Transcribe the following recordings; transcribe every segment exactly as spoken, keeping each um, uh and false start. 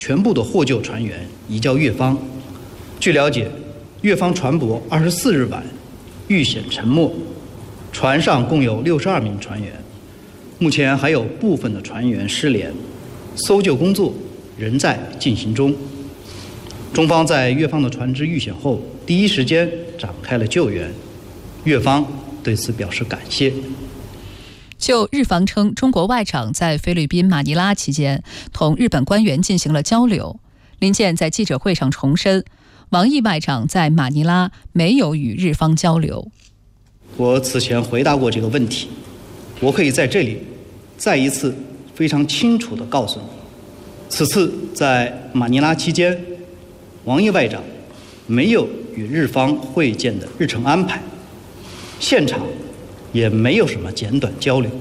全部的获救船员移交越方。据了解，越方船舶二十四日晚遇险沉没，船上共有六十二名船员，目前还有部分的船员失联，搜救工作仍在进行中。中方在越方的船只遇险后，第一时间展开了救援，越方对此表示感谢。 就日方称，中国外长在菲律宾马尼拉期间同日本官员进行了交流，林健在记者会上重申，王毅外长在马尼拉没有与日方交流。 我此前回答过这个问题，我可以在这里再一次非常清楚地告诉你，此次在马尼拉期间，王毅外长没有与日方会见的日程安排，现场也没有什么简短交流。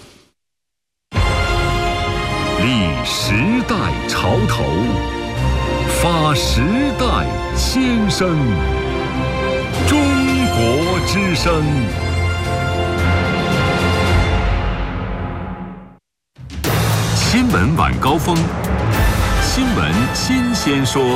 立时代潮头，发时代先声，中国之声。新闻晚高峰，新闻新鲜说。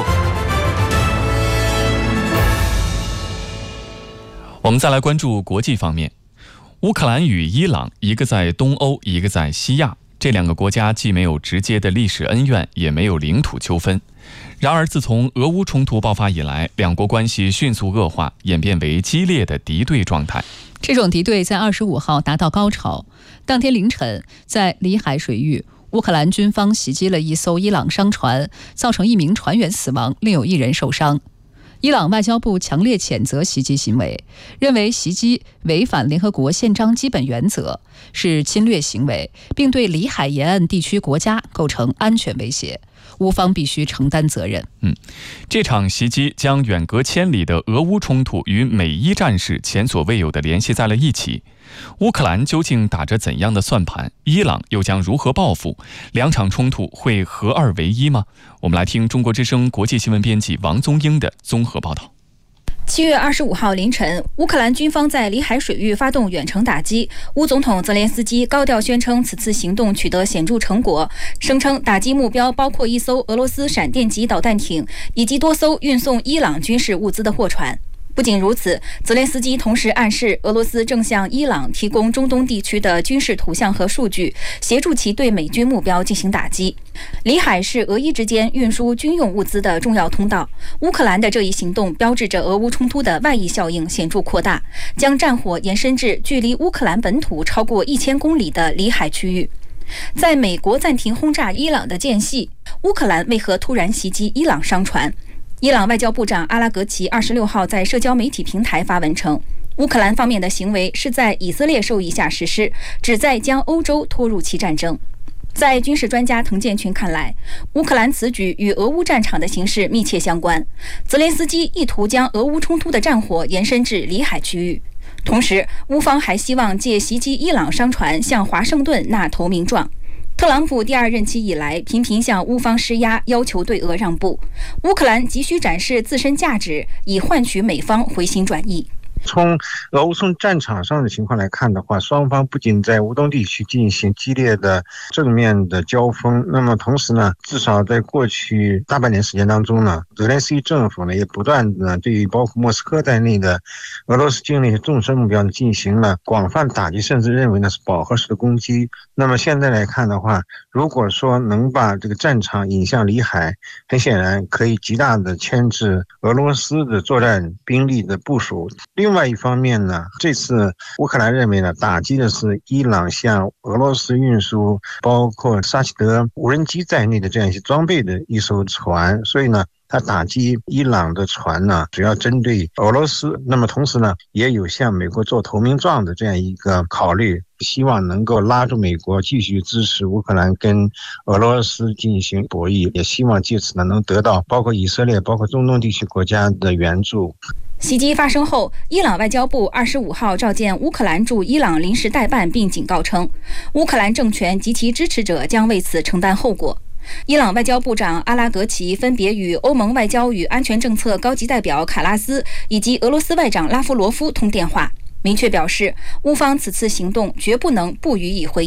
我们再来关注国际方面，乌克兰与伊朗，一个在东欧，一个在西亚，这两个国家既没有直接的历史恩怨，也没有领土纠纷。然而，自从俄乌冲突爆发以来，两国关系迅速恶化，演变为激烈的敌对状态。 这种敌对在二十五号达到高潮。当天凌晨，在里海水域，乌克兰军方袭击了一艘伊朗商船，造成一名船员死亡，另有一人受伤。伊朗外交部强烈谴责袭击行为，认为袭击违反联合国宪章基本原则，是侵略行为，并对里海沿岸地区国家构成安全威胁，乌方必须承担责任。 嗯，这场袭击将远隔千里的俄乌冲突与美伊战事前所未有地联系在了一起。乌克兰究竟打着怎样的算盘？伊朗又将如何报复？两场冲突会合二为一吗？我们来听中国之声国际新闻编辑王宗英的综合报道。 七月二十五号凌晨，乌克兰军方在里海水域发动远程打击。乌总统泽连斯基高调宣称此次行动取得显著成果，声称打击目标包括一艘俄罗斯闪电级导弹艇以及多艘运送伊朗军事物资的货船。不仅如此，泽连斯基同时暗示俄罗斯正向伊朗提供中东地区的军事图像和数据，协助其对美军目标进行打击。里海是俄伊之间运输军用物资的重要通道。乌克兰的这一行动标志着俄乌冲突的外溢效应显著扩大，将战火延伸至距离乌克兰本土超过一千公里的里海区域。在美国暂停轰炸伊朗的间隙，乌克兰为何突然袭击伊朗商船？伊朗外交部长阿拉格齐二十六号在社交媒体平台发文称，乌克兰方面的行为是在以色列授意下实施，旨在将欧洲拖入其战争。在军事专家滕建群看来，乌克兰此举与俄乌战场的形势密切相关。泽连斯基意图将俄乌冲突的战火延伸至里海区域，同时乌方还希望借袭击伊朗商船向华盛顿纳投名状。特朗普第二任期以来频频向乌方施压，要求对俄让步。乌克兰急需展示自身价值，以换取美方回心转意。 从俄乌从战场上的情况来看的话，双方不仅在乌东地区进行激烈的正面的交锋，那么同时呢，至少在过去大半年时间当中呢，泽连斯基政府呢也不断的对于包括莫斯科在内的俄罗斯境内纵深目标呢进行了广泛打击，甚至认为呢是饱和式的攻击。那么现在来看的话，如果说能把这个战场引向里海，很显然可以极大的牵制俄罗斯的作战兵力的部署。另外一方面呢，这次乌克兰认为呢，打击的是伊朗向俄罗斯运输包括沙奇德无人机在内的这样一些装备的一艘船，所以呢，他打击伊朗的船呢，主要针对俄罗斯。那么同时呢，也有向美国做投名状的这样一个考虑，希望能够拉住美国继续支持乌克兰跟俄罗斯进行博弈，也希望借此呢能得到包括以色列、包括中东地区国家的援助。 袭击发生后，伊朗外交部二十五号召见乌克兰驻伊朗临时代办，并警告称，乌克兰政权及其支持者将为此承担后果。伊朗外交部长阿拉格齐分别与欧盟外交与安全政策高级代表卡拉斯以及俄罗斯外长拉夫罗夫通电话，明确表示乌方此次行动绝不能不予以回应。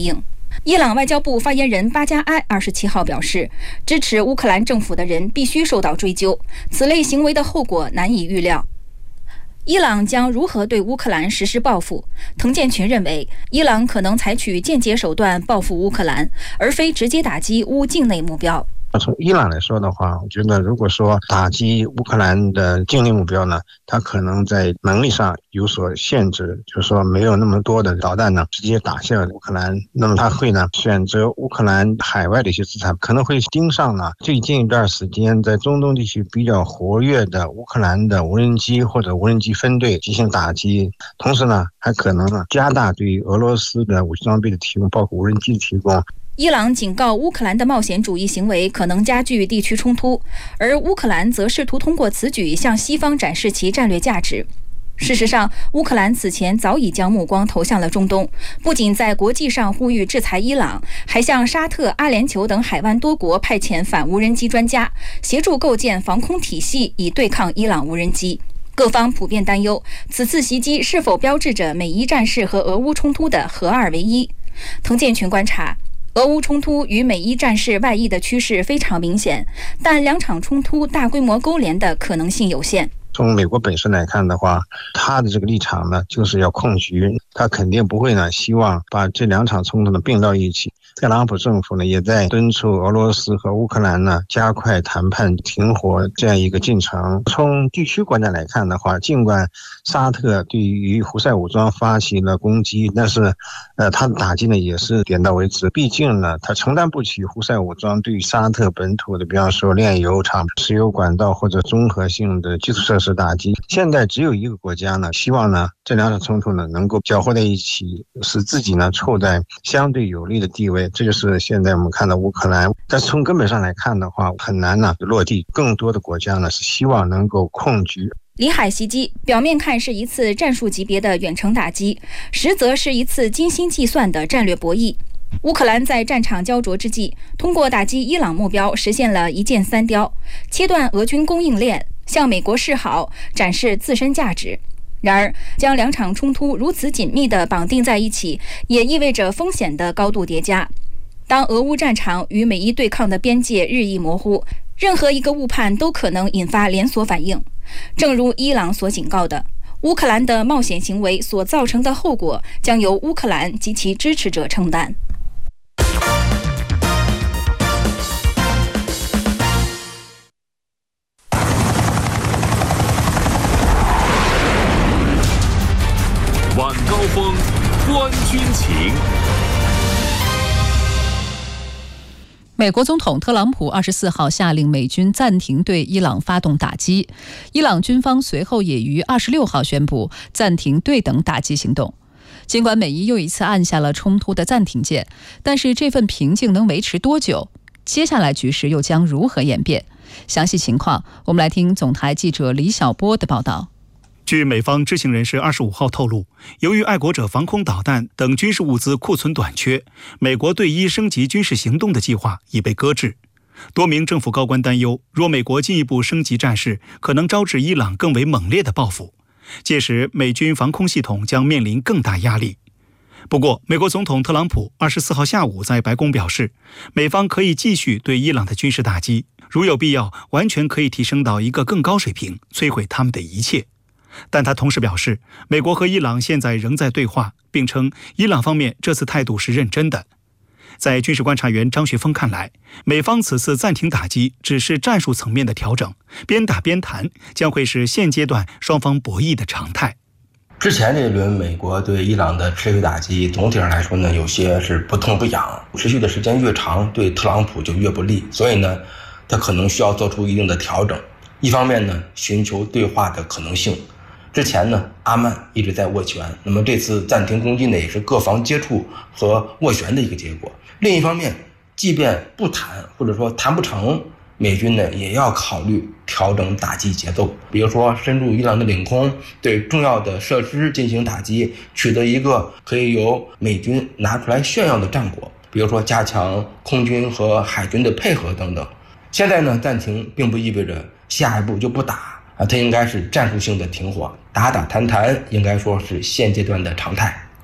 伊朗外交部发言人巴加埃二十七号表示，支持乌克兰政府的人必须受到追究，此类行为的后果难以预料。伊朗将如何对乌克兰实施报复？滕建群认为，伊朗可能采取间接手段报复乌克兰，而非直接打击乌境内目标。 从伊朗来说的话，我觉得如果说打击乌克兰的境内目标呢，它可能在能力上有所限制，就是说没有那么多的导弹呢直接打向乌克兰，那么它会呢选择乌克兰海外的一些资产，可能会盯上呢最近一段时间在中东地区比较活跃的乌克兰的无人机或者无人机分队进行打击，同时呢还可能呢加大对于俄罗斯的武器装备的提供，包括无人机的提供。 伊朗警告乌克兰的冒险主义行为可能加剧地区冲突，而乌克兰则试图通过此举向西方展示其战略价值。事实上，乌克兰此前早已将目光投向了中东，不仅在国际上呼吁制裁伊朗，还向沙特、阿联酋等海湾多国派遣反无人机专家，协助构建防空体系以对抗伊朗无人机。各方普遍担忧，此次袭击是否标志着美伊战事和俄乌冲突的合二为一？滕建群观察，俄乌冲突与美伊战事外溢的趋势非常明显，但两场冲突大规模勾连的可能性有限。 从美国本身来看的话，他的这个立场呢，就是要控局，他肯定不会呢希望把这两场冲突呢并到一起。特朗普政府呢也在敦促俄罗斯和乌克兰呢加快谈判停火这样一个进程。从地区观点来看的话，尽管沙特对于胡塞武装发起了攻击，但是呃他的打击呢也是点到为止，毕竟呢他承担不起胡塞武装对于沙特本土的比方说炼油厂、石油管道或者综合性的基础设施打击。现在只有一个国家呢希望呢这两场冲突呢能够搅和在一起，使自己呢处在相对有利的地位，这就是现在我们看到乌克兰。但是从根本上来看的话，很难呢落地，更多的国家呢是希望能够控局。 里海袭击表面看是一次战术级别的远程打击，实则是一次精心计算的战略博弈。乌克兰在战场焦灼之际，通过打击伊朗目标实现了一箭三雕，切断俄军供应链，向美国示好，展示自身价值。然而，将两场冲突如此紧密地绑定在一起，也意味着风险的高度叠加。当俄乌战场与美伊对抗的边界日益模糊，任何一个误判都可能引发连锁反应。正如伊朗所警告的，乌克兰的冒险行为所造成的后果将由乌克兰及其支持者承担。 晚高峰，观军情。 美国总统特朗普二十四号下令美军暂停对伊朗发动打击，伊朗军方随后也于二十六号宣布暂停对等打击行动。尽管美伊又一次按下了冲突的暂停键，但是这份平静能维持多久？接下来局势又将如何演变？详细情况，我们来听总台记者李晓波的报道。 据美方知情人士二十五号透露，由于爱国者防空导弹等军事物资库存短缺，美国对伊升级军事行动的计划已被搁置。多名政府高官担忧，若美国进一步升级战事，可能招致伊朗更为猛烈的报复，届时美军防空系统将面临更大压力。不过，美国总统特朗普二十四号下午在白宫表示，美方可以继续对伊朗的军事打击，如有必要，完全可以提升到一个更高水平，摧毁他们的一切。但他同时表示，美国和伊朗现在仍在对话，并称伊朗方面这次态度是认真的。在军事观察员张学峰看来，美方此次暂停打击只是战术层面的调整，边打边谈将会是现阶段双方博弈的常态。 之前这一轮美国对伊朗的持续打击，总体上来说呢，有些是不痛不痒，持续的时间越长，对特朗普就越不利，所以呢，他可能需要做出一定的调整。一方面呢，寻求对话的可能性。之前呢，阿曼一直在斡旋，那么这次暂停攻击呢，也是各方接触和斡旋的一个结果。另一方面，即便不谈或者说谈不成，美军呢也要考虑调整打击节奏，比如说深入伊朗的领空，对重要的设施进行打击，取得一个可以由美军拿出来炫耀的战果，比如说加强空军和海军的配合等等。现在呢，暂停并不意味着下一步就不打啊，它应该是战术性的停火，打打谈谈应该说是现阶段的常态。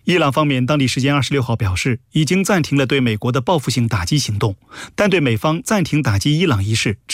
伊朗方面当地时间二十六号表示，已经暂停了对美国的报复性打击行动，但对美方暂停打击伊朗一事持